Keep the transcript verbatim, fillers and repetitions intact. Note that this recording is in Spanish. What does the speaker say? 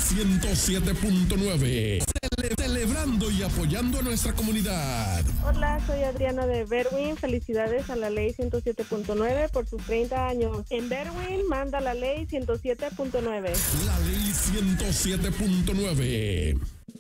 ciento siete punto nueve. Cele- celebrando y apoyando a nuestra comunidad. Hola, soy Adriana de Berwin. Felicidades a la ley ciento siete punto nueve por sus treinta años. En Berwin manda la ley ciento siete punto nueve. La ley ciento siete punto nueve.